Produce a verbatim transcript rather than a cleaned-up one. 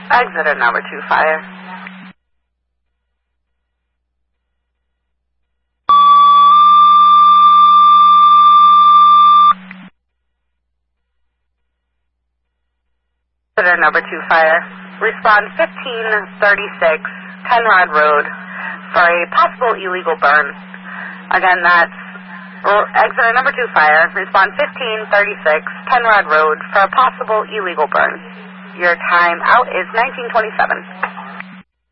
Exeter number two fire. Exeter number two fire. Respond fifteen thirty-six Penrod Road for a possible illegal burn. Again, that's Exeter number two fire. Respond fifteen thirty-six Penrod Road for a possible illegal burn. Your time out is nineteen twenty-seven.